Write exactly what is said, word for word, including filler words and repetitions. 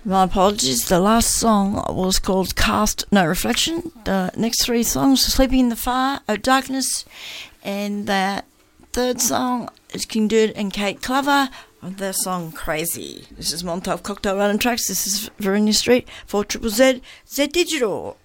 My apologies. The last song was called Cast No Reflection. The next three songs are Sleeping in the Fire, Oh Darkness, and the third song is King Dude and Kate Clover on their song Crazy. This is Montauk Cocktail Running Tracks. This is Virginia Street, four triple Z, Z Digital.